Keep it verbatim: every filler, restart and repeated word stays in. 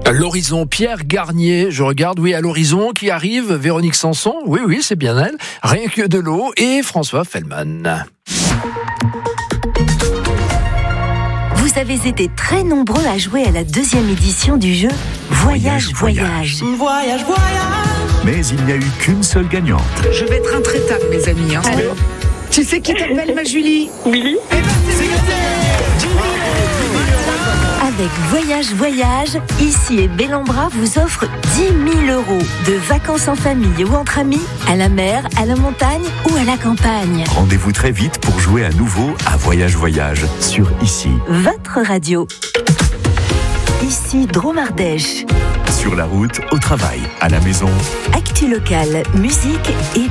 L'horizon, Pierre Garnier, je regarde, oui, à l'horizon, qui arrive, Véronique Sanson, oui, oui, c'est bien elle, Rien que de l'eau, et François Fellman. Vous avez été très nombreux à jouer à la deuxième édition du jeu Voyage, Voyage. Voyage, Voyage. voyage. Mais il n'y a eu qu'une seule gagnante. Je vais être intraitable, mes amis. Hein. Allô ? Tu sais qui t'appelle, ma Julie ? Oui. Eh ben, c'est gagné. Avec Voyage Voyage, ici et Bellambra vous offre dix mille euros de vacances en famille ou entre amis, à la mer, à la montagne ou à la campagne. Rendez-vous très vite pour jouer à nouveau à Voyage Voyage sur Ici. Votre radio. Ici Drôme-Ardèche. Sur la route, au travail, à la maison. Actu locale, musique et